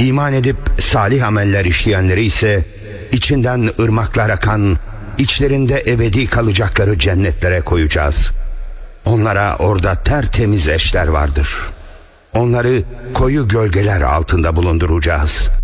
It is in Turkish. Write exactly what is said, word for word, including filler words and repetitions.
İman edip salih ameller işleyenleri ise içinden ırmaklar akan, içlerinde ebedi kalacakları cennetlere koyacağız. Onlara orada tertemiz eşler vardır. Onları koyu gölgeler altında bulunduracağız.